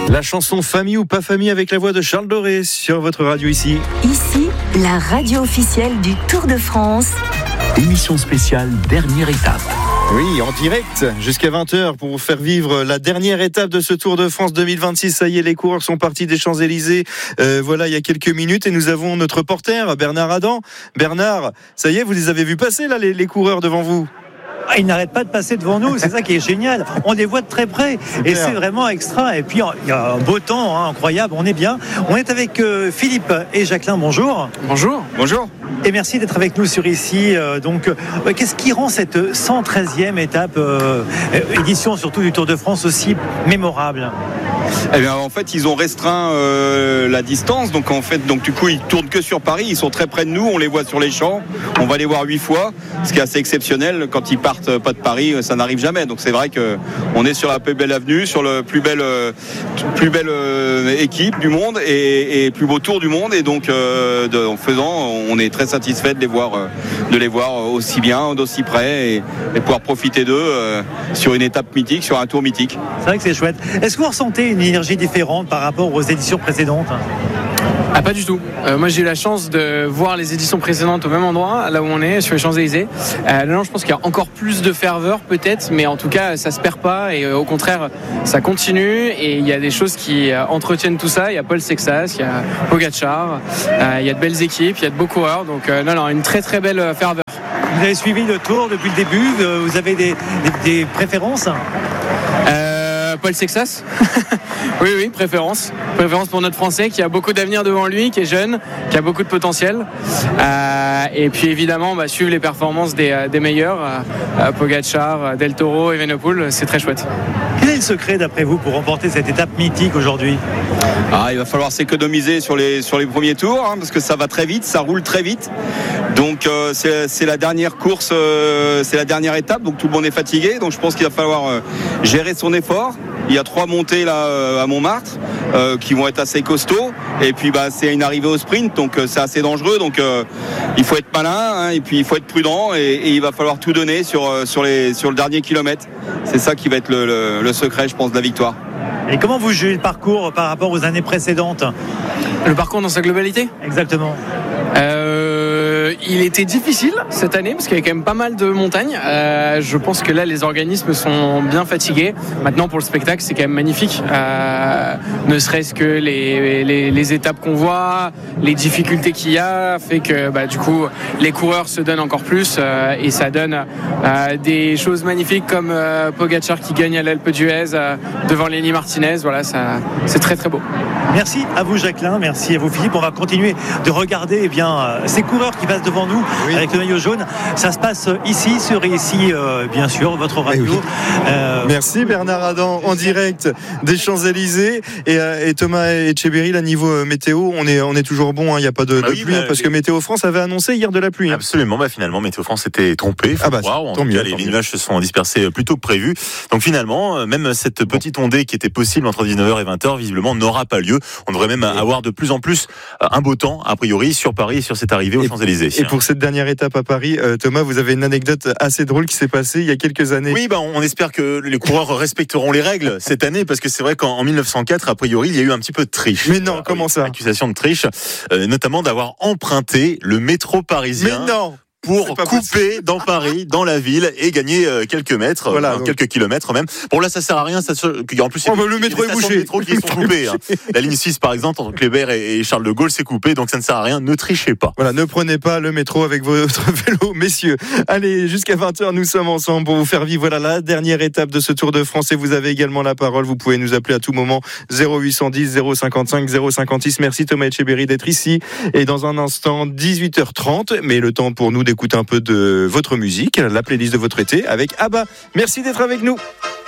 La chanson Famille ou pas famille avec la voix de Charles Doré sur votre radio ici. Ici, la radio officielle du Tour de France. Émission spéciale, dernière étape. Oui, en direct jusqu'à 20h pour vous faire vivre la dernière étape de ce Tour de France 2026. Ça y est, les coureurs sont partis des Champs-Élysées. Voilà, il y a quelques minutes et nous avons notre reporter Bernard Adam. Bernard, ça y est, vous les avez vus passer là, les coureurs devant vous? Ils n'arrêtent pas de passer devant nous, c'est ça qui est génial. On les voit de très près et c'est vraiment extra. Et puis il y a un beau temps incroyable, on est bien. On est avec Philippe et Jacqueline, bonjour. Bonjour. Bonjour. Et merci d'être avec nous sur ici. Qu'est-ce qui rend cette 113e étape, édition surtout du Tour de France, aussi mémorable? Eh bien, en fait, ils ont restreint la distance. Donc du coup, ils tournent que sur Paris. Ils sont très près de nous. On les voit sur les champs. On va les voir 8 fois. Ce qui est assez exceptionnel. Quand ils partent pas de Paris, ça n'arrive jamais. Donc c'est vrai qu'on est sur la plus belle avenue, sur le plus belle équipe du monde et plus beau tour du monde. Et donc, en faisant, on est très satisfait de les voir aussi bien, d'aussi près et pouvoir profiter d'eux sur une étape mythique, sur un tour mythique. C'est vrai que c'est chouette. Est-ce que vous ressentez une énergie différente par rapport aux éditions précédentes? Ah, pas du tout. Moi, j'ai eu la chance de voir les éditions précédentes au même endroit, là où on est, sur les Champs-Élysées. Là, je pense qu'il y a encore plus de ferveur, peut-être, mais en tout cas, ça se perd pas et au contraire, ça continue. Et il y a des choses qui entretiennent tout ça. Il y a Paul Sexas, il y a Pogacar, il y a de belles équipes, il y a de beaux coureurs. Donc, une très très belle ferveur. Vous avez suivi le Tour depuis le début. Vous avez des préférences? Paul Sexas. Oui, préférence pour notre Français qui a beaucoup d'avenir devant lui, qui est jeune, qui a beaucoup de potentiel. Et puis évidemment, suivre les performances des meilleurs, Pogacar, Del Toro, Evenepoel, c'est très chouette. Quel est le secret d'après vous pour remporter cette étape mythique aujourd'hui? Il va falloir s'économiser sur les premiers tours, parce que ça va très vite, ça roule très vite. Donc c'est la dernière course, c'est la dernière étape, donc tout le monde est fatigué. Donc je pense qu'il va falloir gérer son effort. Il y a 3 montées là à Montmartre qui vont être assez costauds. Et puis c'est une arrivée au sprint, donc c'est assez dangereux. Donc il faut être malin, et puis il faut être prudent et il va falloir tout donner sur le dernier kilomètre. C'est ça qui va être le secret, je pense, de la victoire. Et comment vous jugez le parcours par rapport aux années précédentes? Le parcours dans sa globalité? Exactement. Il était difficile cette année parce qu'il y avait quand même pas mal de montagnes. Je pense que là, les organismes sont bien fatigués. Maintenant, pour le spectacle, c'est quand même magnifique. Ne serait-ce que les étapes qu'on voit, les difficultés qu'il y a, fait que du coup, les coureurs se donnent encore plus et ça donne des choses magnifiques comme Pogacar qui gagne à l'Alpe d'Huez devant Lenny Martinez. Voilà, c'est très très beau. Merci à vous, Jacqueline. Merci à vous, Philippe. On va continuer de regarder ces coureurs qui passent devant nous avec le maillot jaune. Ça se passe ici, bien sûr, votre radio. Merci Bernard Adam en direct des Champs-Élysées et Thomas Etcheberry, là niveau météo, on est toujours bon, il n'y a pas de pluie parce que Météo France avait annoncé hier de la pluie. Absolument, finalement Météo France s'était trompé. Les nuages se sont dispersés plus tôt que prévu. Donc finalement, même cette petite ondée qui était possible entre 19h et 20h, visiblement n'aura pas lieu. On devrait même avoir de plus en plus un beau temps, a priori, sur Paris, sur cette arrivée aux Champs-Élysées. Et pour cette dernière étape à Paris, Thomas, vous avez une anecdote assez drôle qui s'est passée il y a quelques années. Oui, on espère que les coureurs respecteront les règles cette année, parce que c'est vrai qu'en 1904, a priori, il y a eu un petit peu de triche. Mais non, comment ça? Accusation de triche, notamment d'avoir emprunté le métro parisien. Mais non! Pour couper dans Paris, dans la ville, et gagner quelques mètres, quelques kilomètres même. Bon, là, ça sert à rien. En plus, le métro est bouché. Les métros qui sont coupés. La ligne 6, par exemple, entre Kléber et Charles de Gaulle, c'est coupé, donc ça ne sert à rien. Ne trichez pas. Voilà, ne prenez pas le métro avec votre vélo, messieurs. Allez, jusqu'à 20h, nous sommes ensemble pour vous faire vivre la dernière étape de ce Tour de France. Et vous avez également la parole. Vous pouvez nous appeler à tout moment. 0810 055 056. Merci Thomas Etcheberry d'être ici. Et dans un instant, 18h30. Mais le temps pour nous d'écouter un peu de votre musique, la playlist de votre été avec ABBA. Merci d'être avec nous.